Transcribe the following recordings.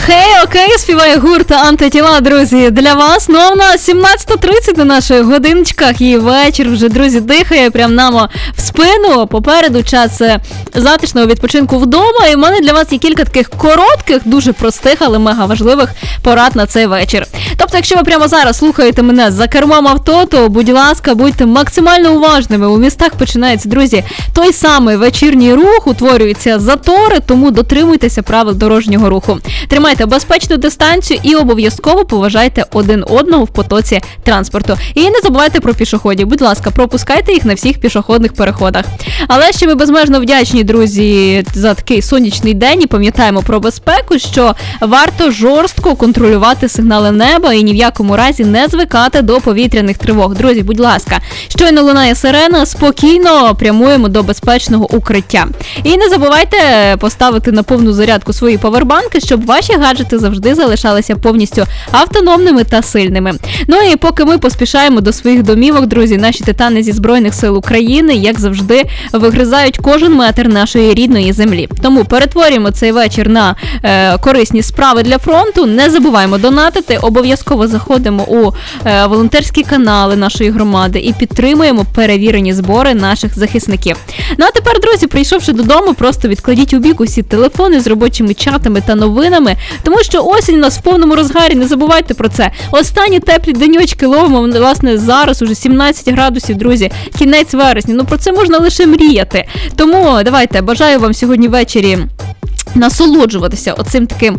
Окей, співає гурт «Антитіла», друзі, для вас. Ну, а в нас 17:30 на наших годиночках, і вечір вже, друзі, дихає прямо нам в спину. Попереду час затишного відпочинку вдома, і в мене для вас є кілька таких коротких, дуже простих, але мега важливих порад на цей вечір. Тобто, якщо ви прямо зараз слухаєте мене за кермом авто, то, будь ласка, будьте максимально уважними. У містах починається, друзі, той самий вечірній рух, утворюються затори, тому дотримуйтеся правил дорожнього руху. Тримайте безпечну дистанцію і обов'язково поважайте один одного в потоці транспорту. І не забувайте про пішоходів. Будь ласка, пропускайте їх на всіх пішохідних переходах. Але ще ми безмежно вдячні, друзі, за такий сонячний день і пам'ятаємо про безпеку, що варто жорстко контролювати сигнали неба і ні в якому разі не звикати до повітряних тривог. Друзі, будь ласка, щойно лунає сирена, спокійно прямуємо до безпечного укриття. І не забувайте поставити на повну зарядку свої павербанки, щоб ваші гаджети завжди залишалися повністю автономними та сильними. Ну і поки ми поспішаємо до своїх домівок, друзі, наші титани зі Збройних сил України, як завжди, вигризають кожен метр нашої рідної землі. Тому перетворюємо цей вечір на корисні справи для фронту, не забуваємо донатити, обов'язково заходимо у волонтерські канали нашої громади і підтримуємо перевірені збори наших захисників. Ну а тепер, друзі, прийшовши додому, просто відкладіть у бік усі телефони з робочими чатами та новинами, тому що осінь у нас в повному розгарі, не забувайте про це. Останні теплі деньочки ловимо, власне, зараз уже 17 градусів, друзі, кінець вересня. Ну про це можна лише мріяти. Тому давайте, бажаю вам сьогодні ввечері насолоджуватися оцим таким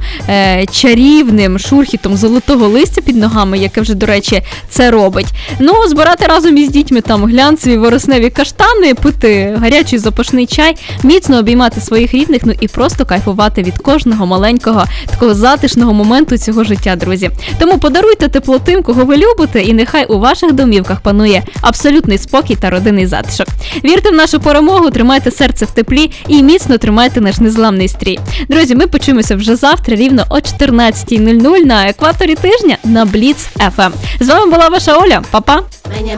чарівним шурхітом золотого листя під ногами, яке вже, до речі, це робить. Ну, збирати разом із дітьми там глянцеві вересневі каштани, пити гарячий запашний чай, міцно обіймати своїх рідних, ну і просто кайфувати від кожного маленького такого затишного моменту цього життя, друзі. Тому подаруйте тепло тим, кого ви любите, і нехай у ваших домівках панує абсолютний спокій та родинний затишок. Вірте в нашу перемогу, тримайте серце в теплі і міцно тримайте наш незламний стрій. Друзі, ми почуємося вже завтра, рівно о 14:00 на екваторі тижня на Бліц FM. З вами була ваша Оля. Па-па!